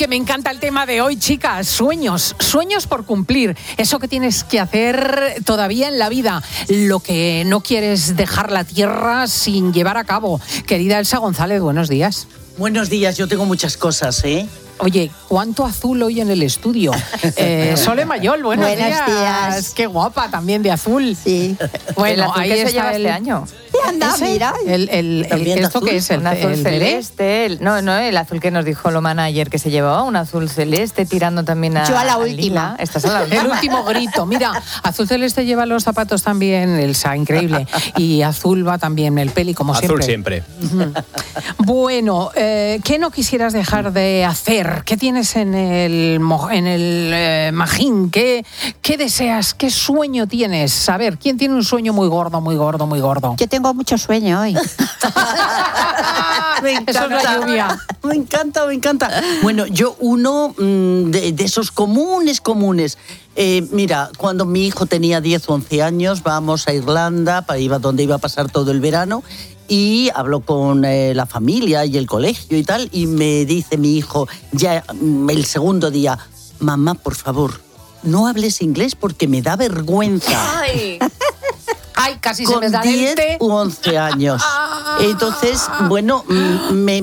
que me encanta el tema de hoy, chicas. Sueños por cumplir. Eso que tienes que hacer todavía en la vida. Lo que no quieres dejar la tierra sin llevar a cabo. Querida Elsa González, buenos días. Buenos días, yo tengo muchas cosas, ¿eh? Oye, ¿cuánto azul hoy en el estudio? Sole Mayol, buenos días. Qué guapa también de azul. Sí. Bueno, ahí está se lleva este año. Anda, mira. ¿Esto qué es? Un azul celeste. No, el azul que nos dijo Lomana ayer que se llevaba, un azul celeste tirando también Yo a la última. Lila. Estás a la última. El último grito. Mira, azul celeste lleva los zapatos también, Elsa, increíble. Y azul va también el peli, como azul siempre. siempre. Bueno, ¿qué no quisieras dejar de hacer? ¿Qué tienes en el magín? ¿Qué deseas? ¿Qué sueño tienes? A ver, ¿quién tiene un sueño muy gordo, muy gordo, muy gordo? Yo tengo mucho sueño hoy. Me encanta. Eso es la lluvia. Me encanta. Bueno, yo uno de esos comunes. Mira, cuando mi hijo tenía 10 o 11 años, vamos a Irlanda, donde iba a pasar todo el verano, y habló con la familia y el colegio y tal, y me dice mi hijo, ya el segundo día, mamá, por favor, no hables inglés porque me da vergüenza. Ay, casi con se me da 10 u 11 años. Entonces, bueno, me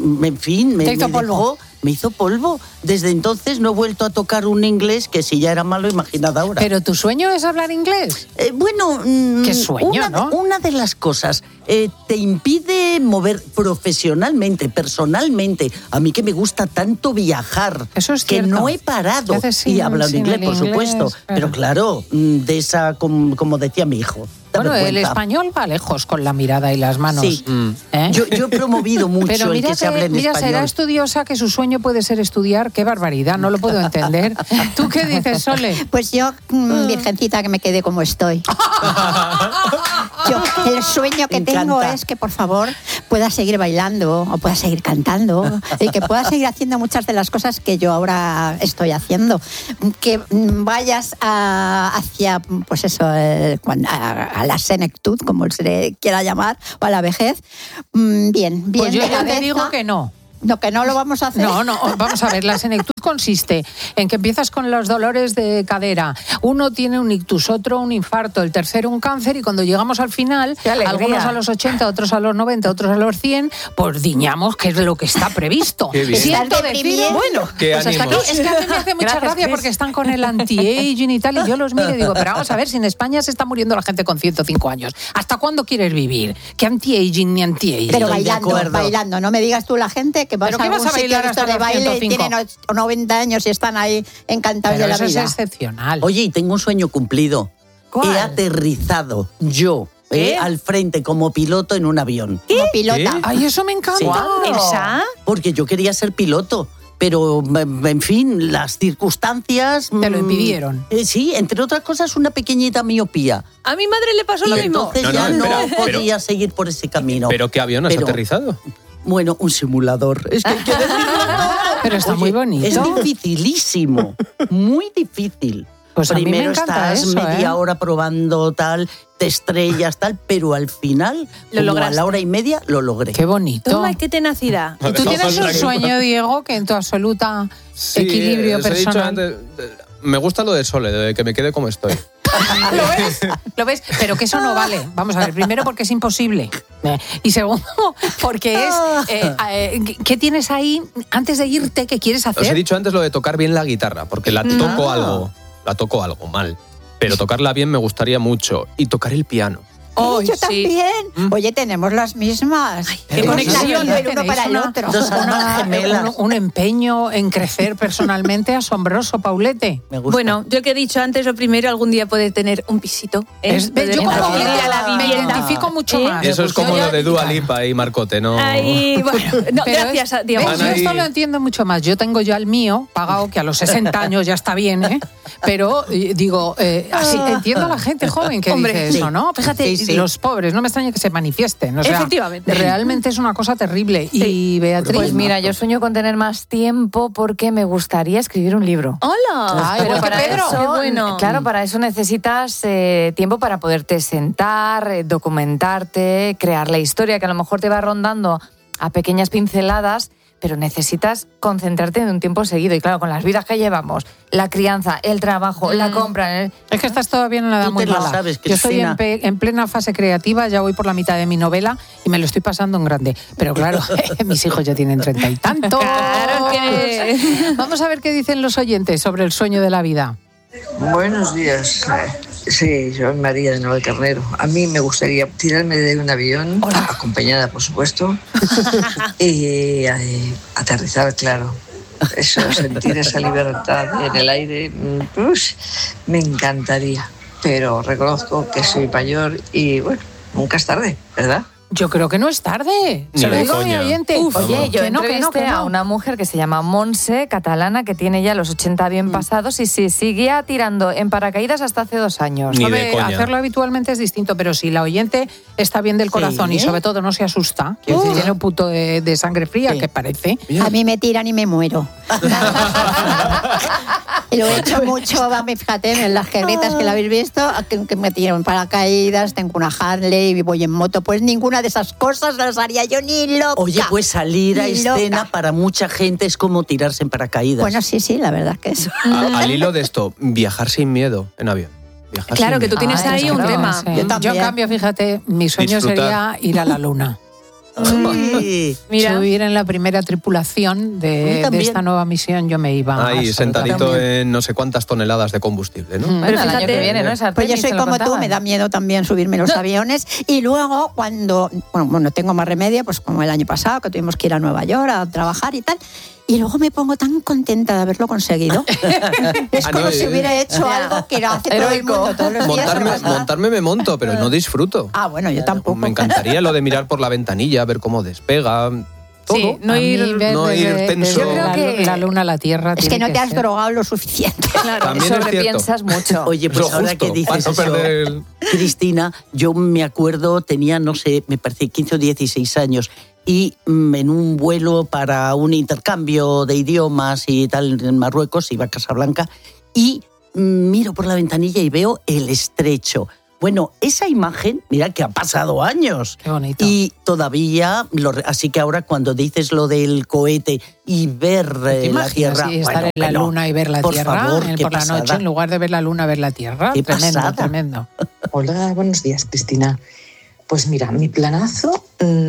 hizo polvo. Desde entonces no he vuelto a tocar un inglés que si ya era malo, imaginad ahora. ¿Pero tu sueño es hablar inglés? ¿Qué sueño, no? Una de las cosas te impide mover profesionalmente, personalmente. A mí que me gusta tanto viajar, eso es que cierto. No he parado y hablando inglés, por supuesto. Pero claro, de esa, como decía mi hijo. Bueno, el español va lejos con la mirada y las manos. Sí. Yo he promovido mucho pero el que se hable en español. Mira, será estudiosa que su sueño puede ser estudiar. Qué barbaridad, no lo puedo entender. ¿Tú qué dices, Sole? Pues yo, virgencita, que me quede como estoy. El sueño que tengo es que, por favor, pueda seguir bailando o pueda seguir cantando y que pueda seguir haciendo muchas de las cosas que yo ahora estoy haciendo. Que vayas hacia, pues eso, a la senectud, como se le quiera llamar, o a la vejez, bien. Pues yo ya te digo que no. No, que no lo vamos a hacer. No, vamos a ver, la senectud consiste en que empiezas con los dolores de cadera. Uno tiene un ictus, otro un infarto, el tercero un cáncer, y cuando llegamos al final, algunos a los 80, otros a los 90, otros a los 100, pues diñamos que es lo que está previsto. Siento decir, bueno, pues hasta aquí, es que a mí me hace mucha gracia porque están con el anti-aging y tal, y yo los miro y digo, pero vamos a ver, si en España se está muriendo la gente con 105 años, ¿hasta cuándo quieres vivir? ¿Qué anti-aging ni anti-aging? Pero bailando, no me digas tú la gente que vas a algún sitio de baile y tienen 90 años y están ahí encantados pero de la eso vida. Es excepcional. Oye, y tengo un sueño cumplido. ¿Cuál? He aterrizado yo al frente como piloto en un avión. Como pilota. ¿Qué? Ay, eso me encanta. Sí. ¿Elsa? Porque yo quería ser piloto. Pero, en fin, las circunstancias... Te lo impidieron. Sí, entre otras cosas, una pequeñita miopía. A mi madre le pasó lo mismo. Entonces no podía seguir por ese camino. ¿Pero qué avión has aterrizado? Bueno, un simulador. Es que hay que decirlo todo. Pero está muy bonito. Es dificilísimo, muy difícil. Pues Primero a mí me encanta estás eso, media hora probando tal, te estrellas tal, pero al final, como a la hora y media, lo logré. Qué bonito. Toma, qué tenacidad. ¿Y tú tienes un sueño, Diego, que en tu absoluta equilibrio personal? He dicho antes, me gusta lo de Sole, de que me quede como estoy. ¿Lo ves? Pero que eso no vale. Vamos a ver, primero porque es imposible. Y segundo, porque es... ¿qué tienes ahí antes de irte que quieres hacer? Os he dicho antes lo de tocar bien la guitarra, porque la toco algo mal. Pero tocarla bien me gustaría mucho. Y tocar el piano. Oh, yo también. Oye, tenemos las mismas. Qué conexión el uno para el otro. Dos almas gemelas. Un empeño en crecer personalmente asombroso, Paulete. Me gusta. Bueno, yo que he dicho antes, lo primero, algún día poder tener un pisito. Yo como Paulete me identifico mucho más. Eso es como lo de Dua Lipa y Marcote, ¿no? Ay, bueno, no, gracias a Diego. Yo esto lo entiendo mucho más. Yo tengo ya el mío pagado, que a los 60 años ya está bien, ¿eh? Pero digo, así entiendo a la gente joven que dice eso, ¿no? Fíjate, los pobres, no me extraña que se manifiesten. O sea, efectivamente. Realmente es una cosa terrible. Y Beatriz... Pues mira, yo sueño con tener más tiempo porque me gustaría escribir un libro. ¡Hola! Pero Pues para Pedro. eso, Qué bueno. Claro, para eso necesitas tiempo para poderte sentar, documentarte, crear la historia que a lo mejor te va rondando a pequeñas pinceladas, pero necesitas concentrarte en un tiempo seguido. Y claro, con las vidas que llevamos, la crianza, el trabajo, la compra... Es que estás todavía en una edad muy mala. Sabes, yo estoy en plena fase creativa, ya voy por la mitad de mi novela y me lo estoy pasando en grande. Pero claro, mis hijos ya tienen 30 y tantos. Claro que... Vamos a ver qué dicen los oyentes sobre el sueño de la vida. Buenos días. Sí, soy María de Nueva Carnero. A mí me gustaría tirarme de un avión, acompañada por supuesto, y aterrizar, claro. Eso, sentir esa libertad en el aire, pues, me encantaría. Pero reconozco que soy mayor y bueno, nunca es tarde, ¿verdad? Yo creo que no es tarde. Se lo digo a mi oyente. Oye, yo entrevisté a una mujer que se llama Montse, catalana, que tiene ya los 80 bien pasados y sí, seguía tirando en paracaídas hasta hace 2 años. Ni de coña. Hacerlo habitualmente es distinto, pero si la oyente está bien del corazón y sobre todo no se asusta, que tiene un punto de sangre fría, que parece... A mí me tiran y me muero. Lo he hecho mucho, fíjate, en las carretas que la habéis visto, que me tiro en paracaídas, tengo una Harley y voy en moto, pues ninguna de esas cosas las haría yo ni loca. Oye, pues salir a escena para mucha gente es como tirarse en paracaídas. Bueno, sí, la verdad que eso. Al hilo de esto, viajar sin miedo en avión. Claro, que tú tienes ahí un tema. Sí. Yo, en cambio, fíjate, mi sueño sería ir a la luna. Mira. Subir en la primera tripulación de esta nueva misión, yo me iba. Ahí, sentadito en no sé cuántas toneladas de combustible, ¿no? Pero el año que viene, ¿no? Pues yo soy como tú, me da miedo también subirme los aviones. Y luego, cuando, bueno, tengo más remedio, pues como el año pasado, que tuvimos que ir a Nueva York a trabajar y tal. Y luego me pongo tan contenta de haberlo conseguido. Es como si hubiera hecho algo que lo hace todo el mundo todos los días. Montarme me monto, pero no disfruto. Ah, bueno, yo tampoco. Me encantaría lo de mirar por la ventanilla, ver cómo despega. Todo. Sí, no ir tenso. Yo creo que la luna a la Tierra. Es que no te has drogado lo suficiente. Claro, también sobrepiensas mucho. Oye, pues ahora que dices eso, Cristina, yo me acuerdo, tenía, no sé, me parece 15 o 16 años, y en un vuelo para un intercambio de idiomas y tal en Marruecos, iba a Casablanca, y miro por la ventanilla y veo el estrecho. Bueno, esa imagen, mira que ha pasado años. Qué bonito. Y todavía, así que ahora cuando dices lo del cohete y ver la Tierra... Sí, estar en la luna y ver la Tierra por la noche, en lugar de ver la luna, ver la Tierra. Qué Tremendo, pasada. tremendo. Hola, buenos días, Cristina. Pues mira, mi planazo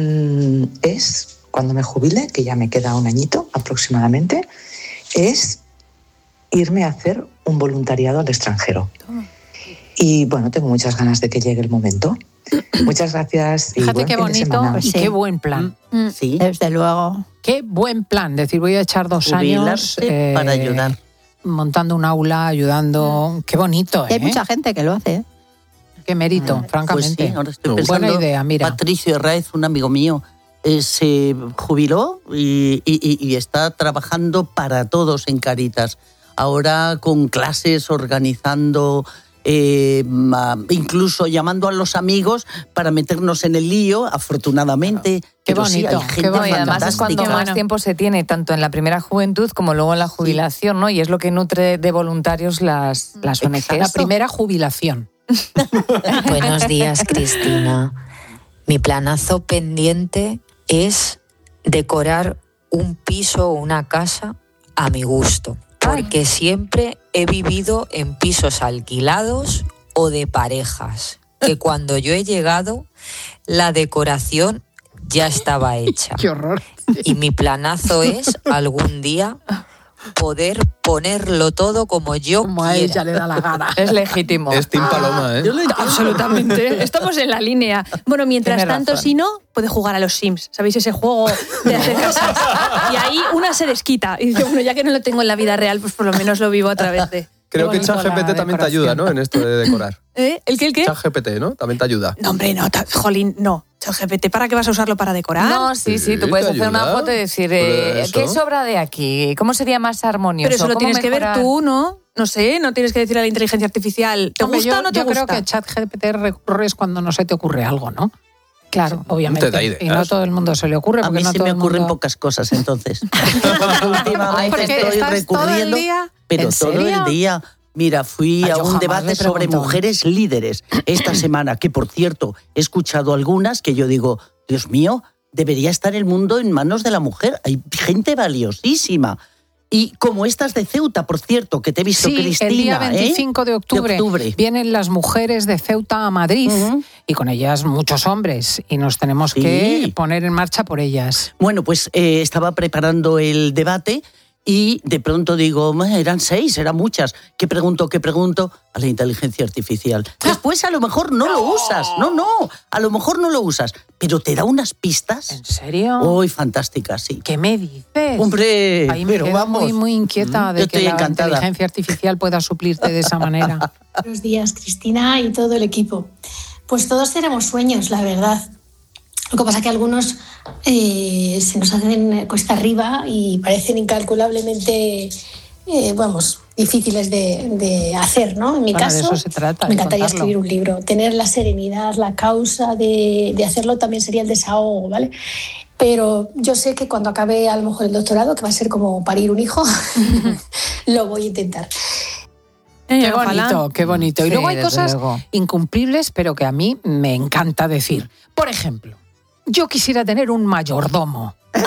es, cuando me jubile, que ya me queda un añito aproximadamente, es irme a hacer un voluntariado al extranjero. Y bueno, tengo muchas ganas de que llegue el momento. Muchas gracias. Fíjate qué bonito y qué buen plan. Sí, desde luego. Qué buen plan. Decir, voy a echar 2 años para ayudar. Montando un aula, ayudando. Qué bonito, Hay mucha gente que lo hace. Qué mérito, francamente. Pues sí, ahora estoy pensando, buena idea, mira. Patricio Herráez, un amigo mío, se jubiló y está trabajando para todos en Cáritas. Ahora con clases, organizando, incluso llamando a los amigos para meternos en el lío, afortunadamente. Qué Pero bonito, sí, hay gente qué bonito. Y además es cuando más tiempo se tiene, tanto en la primera juventud como luego en la jubilación, ¿no? Y es lo que nutre de voluntarios las ONGs. La primera jubilación. Buenos días, Cristina. Mi planazo pendiente es decorar un piso o una casa a mi gusto, porque siempre he vivido en pisos alquilados o de parejas, que cuando yo he llegado, la decoración ya estaba hecha. ¡Qué horror! Y mi planazo es algún día poder ponerlo todo como yo como a ella le da la gana. Es legítimo. Es Tim Paloma, ¿eh? Absolutamente. Estamos en la línea. Bueno, mientras Tienes tanto, razón. si no, puede jugar a los Sims. ¿Sabéis ese juego de hacer casas? Y ahí una se desquita. Y dice, bueno, ya que no lo tengo en la vida real, pues por lo menos lo vivo a través de... Creo que ChatGPT también te ayuda, ¿no? En esto de decorar. ¿El qué? ChatGPT, ¿no? También te ayuda. No, hombre, no, jolín, no. ChatGPT, ¿para qué vas a usarlo para decorar? No, sí, tú puedes te hacer una ayuda. foto y decir, Eso. ¿qué sobra de aquí? ¿Cómo sería más armonioso? Pero eso lo ¿Cómo tienes que ver mejorar? tú, ¿no? No sé, no tienes que decir a la inteligencia artificial, ¿te Hombre, gusta o no te yo gusta? creo que ChatGPT recurres cuando no se te ocurre algo, ¿no? Claro, obviamente. Te da ideas. Y no a todo el mundo se le ocurre. A Porque mí no se todo me el ocurren mundo... pocas cosas, entonces. Porque últimamente Porque estoy estás recurriendo. todo el día. Pero ¿En todo serio? el día. Mira, fui Ay, a yo un jamás debate le sobre pregunto. mujeres líderes esta semana, que por cierto, he escuchado algunas que yo digo, Dios mío, debería estar el mundo en manos de la mujer. Hay gente valiosísima. Y como estas de Ceuta, por cierto, que te he visto, sí, Cristina. El día 25 de octubre vienen las mujeres de Ceuta a Madrid y con ellas muchos hombres y nos tenemos que poner en marcha por ellas. Bueno, pues estaba preparando el debate y de pronto digo, eran 6, eran muchas. ¿Qué pregunto? A la inteligencia artificial. Después a lo mejor no lo usas. No, a lo mejor no lo usas, pero te da unas pistas. ¿En serio? Uy, fantásticas, sí. ¿Qué me dices? Hombre, ahí me pero quedo vamos. muy inquieta de que la inteligencia artificial pueda suplirte de esa manera. Buenos días, Cristina y todo el equipo. Pues todos tenemos sueños, la verdad. Lo que pasa es que algunos se nos hacen cuesta arriba y parecen incalculablemente, difíciles de hacer, ¿no? En mi caso, de eso se trata, me encantaría escribir un libro. Tener la serenidad, la causa de hacerlo también sería el desahogo, ¿vale? Pero yo sé que cuando acabe a lo mejor el doctorado, que va a ser como parir un hijo, lo voy a intentar. Qué bonito, qué bonito. Y luego hay cosas incumplibles, pero que a mí me encanta decir. Por ejemplo, yo quisiera tener un mayordomo. O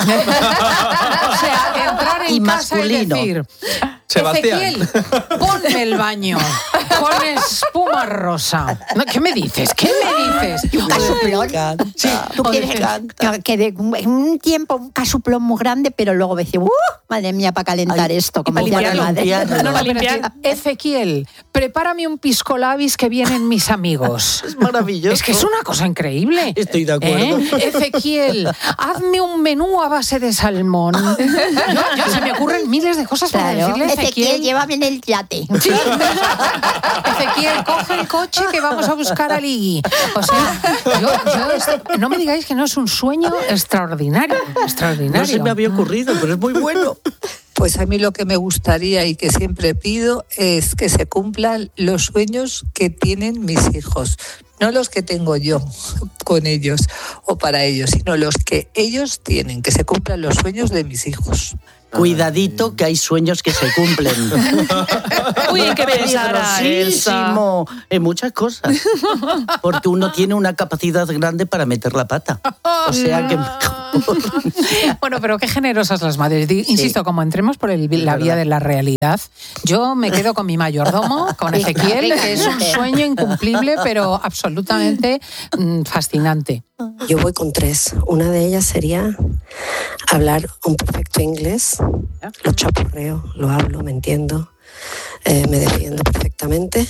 sea, entrar en casa masculino. y decir, Sebastián. Ezequiel, ponme el baño con espuma rosa. ¿Qué me dices? Un casuplón. Sí, Tú quieres que de un tiempo un casuplón muy grande, pero luego me dice, madre mía, para calentar esto. Como para limpiar. Ezequiel, prepárame un pisco labis que vienen mis amigos. Es maravilloso. Es que es una cosa increíble. Estoy de acuerdo. Ezequiel, hazme un menú a base de salmón. Ya se me ocurren miles de cosas para decirle a Ezequiel, llévame en el yate. Sí. Ezequiel, coge el coche que vamos a buscar a Ligui. O sea, no me digáis que no es un sueño extraordinario. No se me había ocurrido, pero es muy bueno. Pues a mí lo que me gustaría y que siempre pido es que se cumplan los sueños que tienen mis hijos. No los que tengo yo con ellos o para ellos, sino los que ellos tienen, que se cumplan los sueños de mis hijos. Cuidadito, que hay sueños que se cumplen. Uy, qué peligrosísimo en muchas cosas. Porque uno tiene una capacidad grande para meter la pata. O sea que... Bueno, pero qué generosas las madres. Insisto, como entremos por la vía de la realidad, yo me quedo con mi mayordomo, con Ezequiel, que es un sueño incumplible, pero absolutamente fascinante. Yo voy con 3. Una de ellas sería hablar un perfecto inglés. Lo chapurreo, lo hablo, me entiendo, me defiendo perfectamente,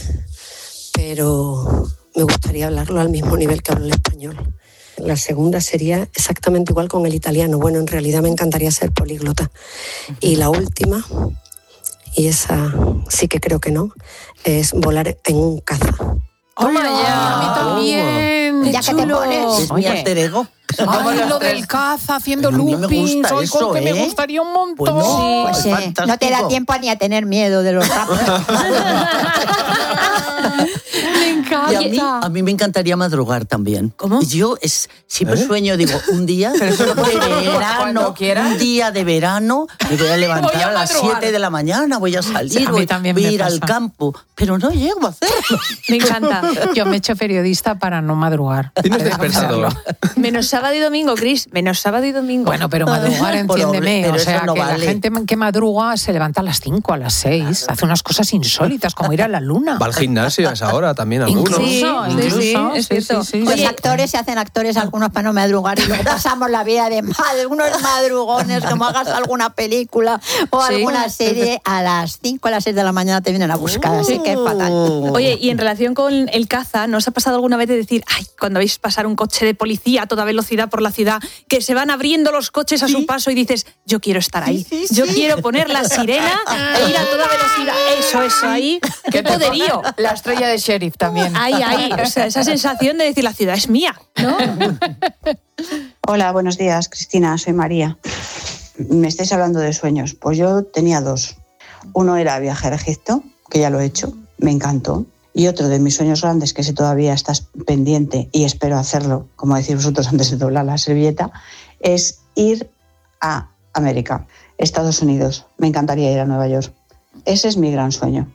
pero me gustaría hablarlo al mismo nivel que hablo el español. La segunda sería exactamente igual con el italiano. Bueno, en realidad me encantaría ser políglota. Y la última, y esa sí que creo que no, es volar en un caza. ¡Toma ya! ¡A mí también! Ya que te pones. Es mi alter ego. Ay, lo del caza, haciendo loopings, soy con que me gustaría un montón. Pues no te da tiempo ni a tener miedo de los rapos. Me encanta. Y a mí me encantaría madrugar también. ¿Cómo? Yo siempre sueño, digo, un día de verano, un día de verano, me voy a levantar a las 7 de la mañana, voy a salir, voy a ir al campo, pero no llego a hacerlo. Me encanta. Yo me he hecho periodista para no madrugar. Tienes despertador. Menos sábado y domingo, Cris, menos sábado y domingo. Bueno, pero madrugar, entiéndeme. Pero o sea, no que vale. la gente que madruga se levanta a las 5, a las 6, hace unas cosas insólitas, como ir a la luna. Va al gimnasio a esa hora también algunos. Incluso, es cierto. Sí. Los actores se hacen actores algunos para no madrugar y luego pasamos la vida de unos madrugones, como hagas alguna película o alguna serie, a las 5 o a las 6 de la mañana te vienen a buscar, así que es fatal. Oye, y en relación con el caza, ¿no os ha pasado alguna vez de decir, ay, cuando veis pasar un coche de policía a toda velocidad por la ciudad, que se van abriendo los coches a su paso y dices, yo quiero estar ahí, yo quiero poner la sirena e ir a toda velocidad, eso ahí, qué poderío. La estrella de sheriff también. Ahí, o sea, esa sensación de decir, la ciudad es mía, ¿no? Hola, buenos días, Cristina, soy María. Me estáis hablando de sueños. Pues yo tenía 2. Uno era viajar a Egipto, que ya lo he hecho, me encantó. Y otro de mis sueños grandes, que si todavía estás pendiente y espero hacerlo, como decís vosotros antes de doblar la servilleta, es ir a América, Estados Unidos. Me encantaría ir a Nueva York. Ese es mi gran sueño.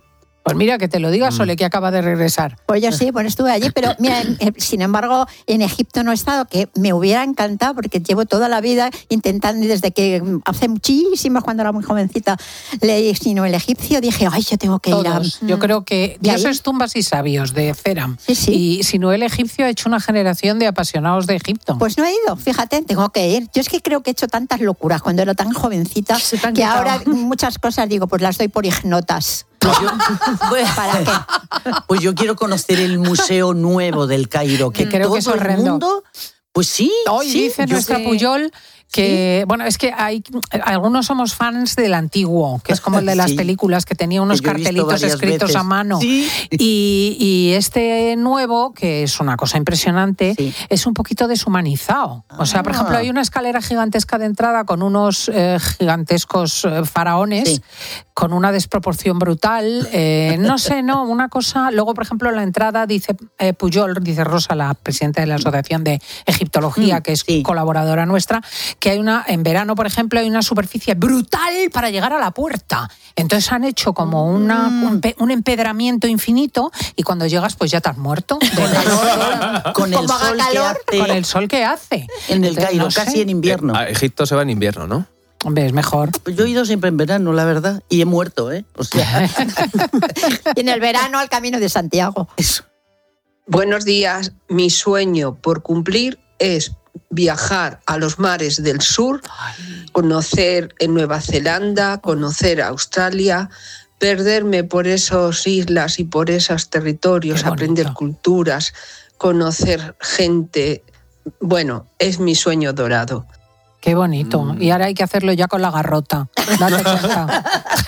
Pues mira, que te lo diga Sole, que acaba de regresar. Pues yo sí, pues estuve allí, pero mira, sin embargo, en Egipto no he estado, que me hubiera encantado, porque llevo toda la vida intentando, desde que hace muchísimos, cuando era muy jovencita, leí Sino el egipcio, dije, ay, yo tengo que ir a... Yo creo que Dioses, tumbas y sabios, de Ceram. Y Sino el egipcio ha hecho una generación de apasionados de Egipto. Pues no he ido, fíjate, tengo que ir. Yo es que creo que he hecho tantas locuras cuando era tan jovencita, que ahora muchas cosas digo, pues las doy por ignotas. ¿Para qué? Pues yo quiero conocer el Museo Nuevo del Cairo, que creo todo que es horrendo. el mundo... Pues sí. Hoy dice nuestra Puyol que, bueno, es que algunos somos fans del antiguo, que es como el de las películas, que tenía unos cartelitos escritos a mano. Y este nuevo, que es una cosa impresionante, es un poquito deshumanizado. O sea, por ejemplo, hay una escalera gigantesca de entrada con unos gigantescos faraones, con una desproporción brutal. Una cosa... Luego, por ejemplo, en la entrada dice Puyol, dice Rosa, la presidenta de la Asociación de Egiptología, que es colaboradora nuestra, que hay en verano, por ejemplo, hay una superficie brutal para llegar a la puerta. Entonces han hecho como un empedramiento infinito y cuando llegas pues ya te has muerto. Con el sol que hace. Con el sol que hace. En el Cairo, casi en invierno. A Egipto se va en invierno, ¿no? Hombre, es mejor. Pues yo he ido siempre en verano, la verdad, y he muerto, ¿eh? O sea... Y en el verano al Camino de Santiago. Eso. Buenos días. Mi sueño por cumplir es viajar a los mares del sur, conocer en Nueva Zelanda, conocer Australia, perderme por esas islas y por esos territorios, aprender culturas, conocer gente. Bueno, es mi sueño dorado. Qué bonito. Y ahora hay que hacerlo ya con la garrota. Date cuenta.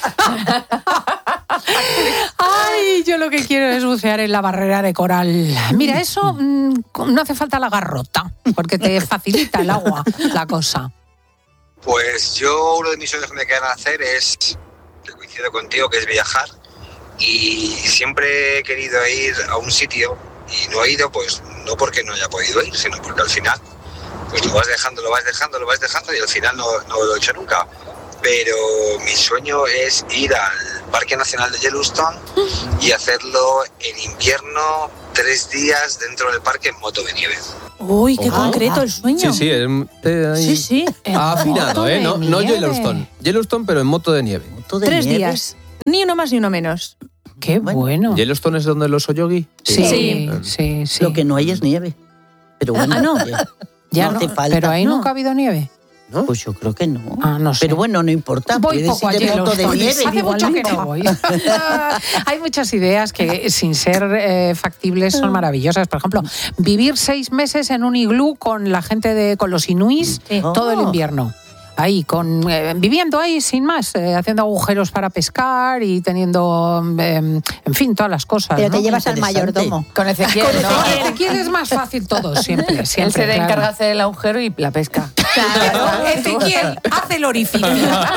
Ay, yo lo que quiero es bucear en la barrera de coral. Mira, eso no hace falta la garrota, porque te facilita el agua la cosa. Pues yo, uno de mis sueños que me quedan hacer es, que coincido contigo, que es viajar. Y siempre he querido ir a un sitio y no he ido, pues no porque no haya podido ir, sino porque al final pues lo vas dejando y al final no lo he hecho nunca. Pero mi sueño es ir al Parque Nacional de Yellowstone y hacerlo en invierno, 3 días dentro del parque en moto de nieve. Uy, qué concreto el sueño. Sí, afinado, ¿eh? No Yellowstone. Yellowstone, pero en moto de nieve. 3 días. Ni uno más ni uno menos. Qué bueno. ¿Yellowstone es donde los Oyogi? Sí. Lo que no hay es nieve. Pero bueno, no. Ya no hace falta. Pero ahí nunca ha habido nieve. ¿No? Pues yo creo que no. No sé. Pero bueno, no importa. Voy poco ir de moto de nieve. Hace mucho que no voy. Hay muchas ideas que, sin ser factibles, son maravillosas. Por ejemplo, vivir 6 meses en un iglú con la gente con los inuís todo el invierno. Ahí, viviendo ahí sin más, haciendo agujeros para pescar y teniendo, en fin, todas las cosas. Pero te llevas al mayordomo. Con Ezequiel, ¿no? Con Ezequiel es más fácil todo, siempre. Él se encarga de hacer el agujero y la pesca. Claro, Ezequiel hace el orificio.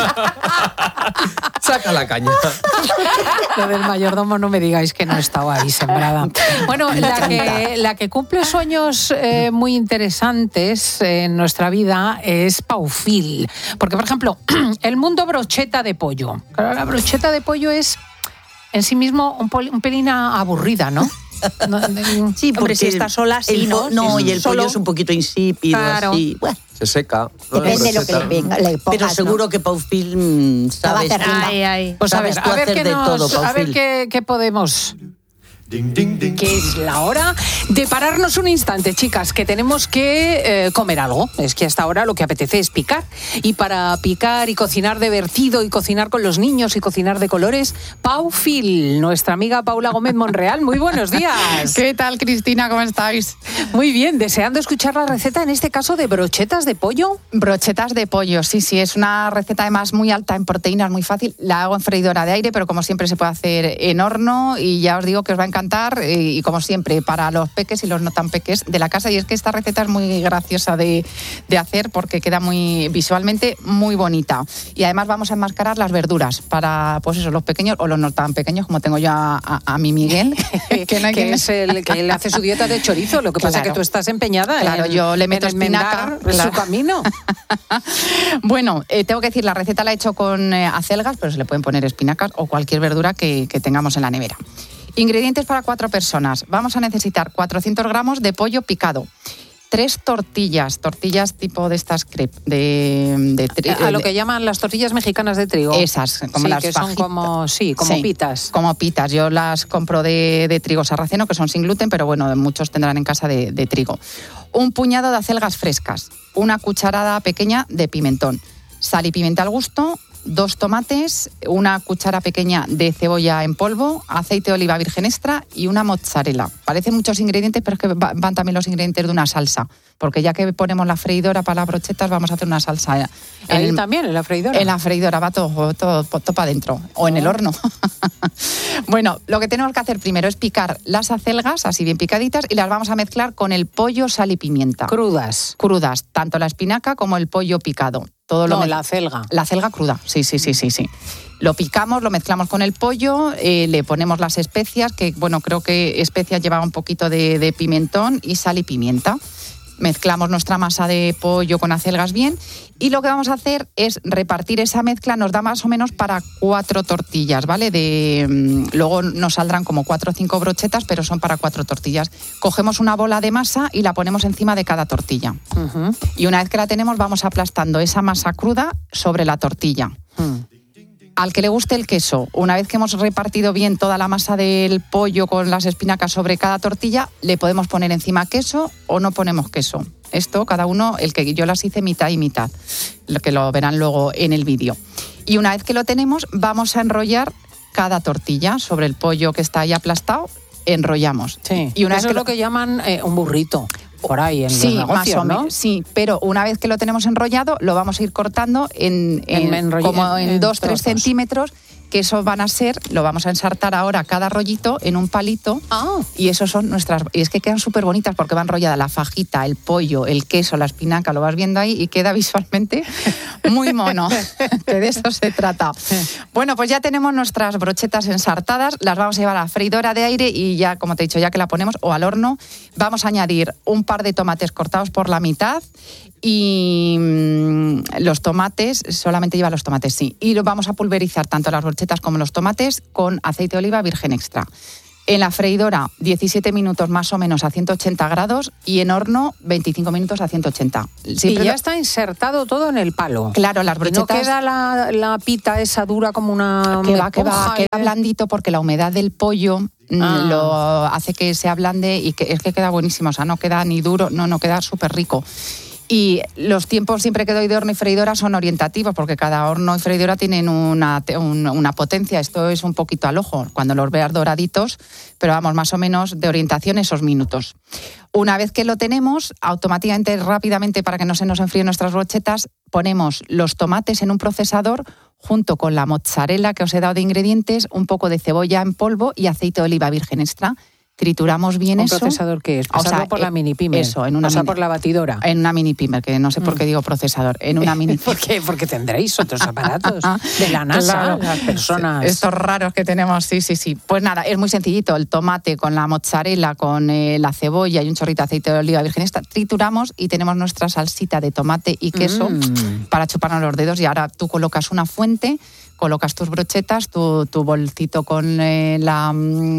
Saca la caña. Lo del mayordomo no me digáis que no estaba ahí sembrada. Bueno, la que cumple sueños muy interesantes en nuestra vida es Paufil. Porque, por ejemplo, el mundo brocheta de pollo. Claro, la brocheta de pollo es en sí mismo un pelín aburrida, ¿no? Sí, porque si está sola, sí, ¿no? No, y el pollo es un poquito insípido, así. Bueno, se seca. Depende de lo que le pongas. Pero seguro que Paufil sabes. Pues a ver qué qué podemos... Que es la hora de pararnos un instante, chicas, que tenemos que comer algo. Es que hasta ahora lo que apetece es picar. Y para picar y cocinar divertido y cocinar con los niños y cocinar de colores, Paufil, nuestra amiga Paula Gómez Monreal. Muy buenos días. ¿Qué tal, Cristina? ¿Cómo estáis? Muy bien, deseando escuchar la receta, en este caso de brochetas de pollo. Brochetas de pollo, sí, es una receta además muy alta en proteínas, muy fácil. La hago en freidora de aire, pero como siempre se puede hacer en horno y ya os digo que os va a encantar encantar y como siempre, para los peques y los no tan peques de la casa. Y es que esta receta es muy graciosa de hacer porque queda muy visualmente muy bonita. Y además vamos a enmascarar las verduras para, pues eso, los pequeños o los no tan pequeños, como tengo yo a mi Miguel, que es el que le hace su dieta de chorizo. Lo que pasa es que tú estás empeñada. Claro, yo le meto espinaca. Su camino. Bueno, tengo que decir, la receta la he hecho con acelgas, pero se le pueden poner espinacas o cualquier verdura que tengamos en la nevera. Ingredientes para 4 personas. Vamos a necesitar 400 gramos de pollo picado, 3 tortillas tipo de estas crepes, a lo que llaman las tortillas mexicanas de trigo. Esas, como las que son como pitas. Como pitas. Yo las compro de trigo sarraceno, que son sin gluten, pero bueno, muchos tendrán en casa de trigo. Un puñado de acelgas frescas, una cucharada pequeña de pimentón, sal y pimienta al gusto, 2 tomates, una cuchara pequeña de cebolla en polvo, aceite de oliva virgen extra y una mozzarella. Parecen muchos ingredientes, pero es que van también los ingredientes de una salsa, porque ya que ponemos la freidora para las brochetas, vamos a hacer una salsa. ¿Ahí también, en la freidora? En la freidora, va todo para adentro, o en el horno. Bueno, lo que tenemos que hacer primero es picar las acelgas, así bien picaditas, y las vamos a mezclar con el pollo, sal y pimienta. Crudas. Crudas, tanto la espinaca como el pollo picado. La acelga. La acelga cruda, sí. Lo picamos, lo mezclamos con el pollo, le ponemos las especias, que bueno, creo que especias lleva un poquito de pimentón y sal y pimienta. Mezclamos nuestra masa de pollo con acelgas bien y lo que vamos a hacer es repartir esa mezcla, nos da más o menos para 4 tortillas, ¿vale? Luego nos saldrán como 4 o 5 brochetas, pero son para 4 tortillas. Cogemos una bola de masa y la ponemos encima de cada tortilla. Uh-huh. Y una vez que la tenemos, vamos aplastando esa masa cruda sobre la tortilla. Al que le guste el queso, una vez que hemos repartido bien toda la masa del pollo con las espinacas sobre cada tortilla, le podemos poner encima queso o no ponemos queso. Esto, cada uno, yo las hice mitad y mitad, lo que lo verán luego en el vídeo. Y una vez que lo tenemos, vamos a enrollar cada tortilla sobre el pollo que está ahí aplastado, enrollamos. Sí, y eso es lo que llaman un burrito. Por ahí en los negocios, más o menos, ¿no? Sí, pero una vez que lo tenemos enrollado, lo vamos a ir cortando en 2-3 centímetros, que eso van a ser, lo vamos a ensartar ahora cada rollito en un palito. Y esos son nuestras, y es que quedan súper bonitas porque va enrollada la fajita, el pollo, el queso, la espinaca, lo vas viendo ahí y queda visualmente muy mono, que de eso se trata. Bueno, pues ya tenemos nuestras brochetas ensartadas, las vamos a llevar a la freidora de aire y ya, como te he dicho, ya que la ponemos, o al horno, vamos a añadir un par de tomates cortados por la mitad y los tomates, solamente lleva los tomates, sí. Y lo vamos a pulverizar tanto las brochetas como los tomates con aceite de oliva virgen extra. En la freidora 17 minutos más o menos a 180 grados y en horno 25 minutos a 180. Siempre y ya está insertado todo en el palo. Claro, las brochetas... ¿Y no queda la pita esa dura como una... Queda blandito porque la humedad del pollo lo hace que se ablande y que es que queda buenísimo. O sea, no queda ni duro, no queda súper rico. Y los tiempos siempre que doy de horno y freidora son orientativos, porque cada horno y freidora tienen una potencia. Esto es un poquito al ojo, cuando los veas doraditos, pero vamos, más o menos de orientación esos minutos. Una vez que lo tenemos, automáticamente, rápidamente, para que no se nos enfríen nuestras brochetas, ponemos los tomates en un procesador junto con la mozzarella que os he dado de ingredientes, un poco de cebolla en polvo y aceite de oliva virgen extra. Trituramos bien eso. ¿Un procesador qué es? Pasarlo por la mini pimer. Eso, por la batidora. En una mini pimer, que no sé por qué digo procesador. En una mini ¿Por qué? Porque tendréis otros aparatos de la NASA, claro. Las personas. Estos raros que tenemos, sí. Pues nada, es muy sencillito. El tomate con la mozzarella, con la cebolla y un chorrito de aceite de oliva virgen extra, trituramos y tenemos nuestra salsita de tomate y queso para chuparnos los dedos. Y ahora tú colocas una fuente, colocas tus brochetas, tu bolsito con la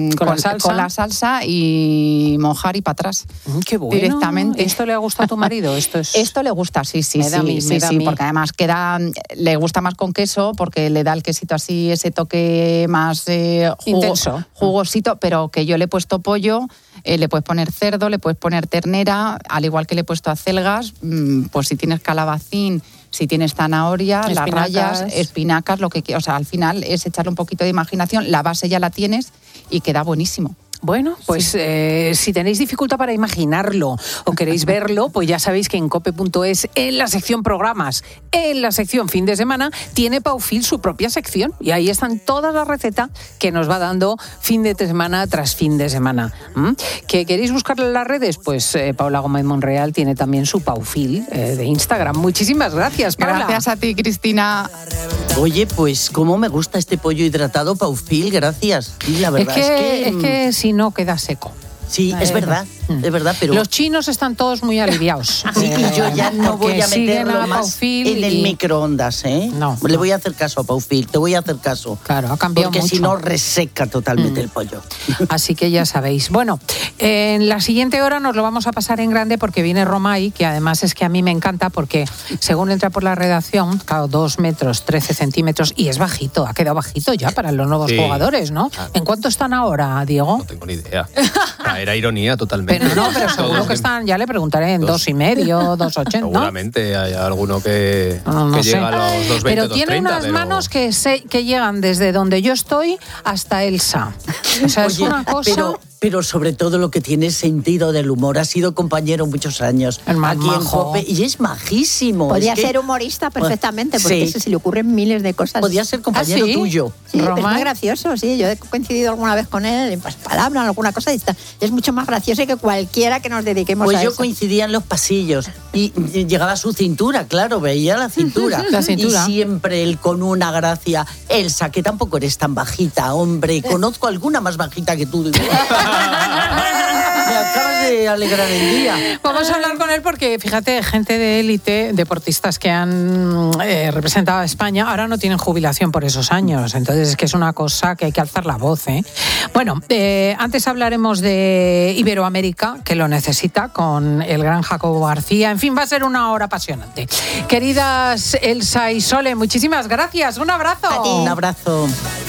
salsa y mojar y para atrás. ¡Qué bueno! Directamente. ¿Esto le ha gustado a tu marido? Esto le gusta, sí, porque además le gusta más con queso porque le da el quesito así, ese toque más intenso, jugosito, pero que yo le he puesto pollo, le puedes poner cerdo, le puedes poner ternera, al igual que le he puesto acelgas, pues si tienes calabacín, si tienes zanahoria, las rayas, espinacas, lo que quieras. O sea, al final es echarle un poquito de imaginación, la base ya la tienes y queda buenísimo. Bueno, pues si tenéis dificultad para imaginarlo o queréis verlo, pues ya sabéis que en cope.es, en la sección programas, en la sección fin de semana, tiene Paufil su propia sección y ahí están todas las recetas que nos va dando fin de semana tras fin de semana. ¿Que queréis buscarlo en las redes? Pues Paula Gómez Monreal tiene también su Paufil de Instagram. Muchísimas gracias, Paula. Gracias a ti, Cristina. Oye, pues cómo me gusta este pollo hidratado, Paufil, gracias. Y la verdad es que si no queda seco. Sí, es verdad, pero... Los chinos están todos muy aliviados. Sí, y yo ya no voy a meterlo más en el microondas, ¿eh? No. Le voy a hacer caso a Paufil, te voy a hacer caso. Claro, ha cambiado mucho. Porque si no, reseca totalmente el pollo. Así que ya sabéis. Bueno, en la siguiente hora nos lo vamos a pasar en grande porque viene Romay, que además es que a mí me encanta porque según entra por la redacción, claro, 2 metros, 13 centímetros, y es bajito, ha quedado bajito ya para los nuevos jugadores, ¿no? ¿En cuánto están ahora, Diego? No tengo ni idea. Era ironía totalmente. Pero seguro que están, ya le preguntaré, en 2,5, 2,80. Seguramente hay alguno que llega a los 2,20, pero tiene 2,30, unas manos que llegan desde donde yo estoy hasta Elsa. O sea, es una cosa... Pero sobre todo lo que tiene sentido del humor. Ha sido compañero muchos años aquí en Cope y es majísimo. Podría ser humorista perfectamente, porque se le ocurren miles de cosas. Podría ser compañero tuyo. Sí, es muy gracioso, sí. Yo he coincidido alguna vez con él en palabras, alguna cosa, y es mucho más gracioso que cualquiera que nos dediquemos a eso. Pues yo coincidía en los pasillos y llegaba a su cintura, claro, veía la cintura. Y siempre él con una gracia. Elsa, que tampoco eres tan bajita, hombre. Conozco alguna más bajita que tú. Me acabas de alegrar el día. Vamos a hablar con él porque, fíjate, gente de élite, deportistas que han representado a España, ahora no tienen jubilación por esos años. Entonces es que es una cosa que hay que alzar la voz, ¿eh? Bueno, antes hablaremos de Iberoamérica, que lo necesita, con el gran Jacobo García. En fin, va a ser una hora apasionante. Queridas Elsa y Sole, muchísimas gracias. Un abrazo. Un abrazo.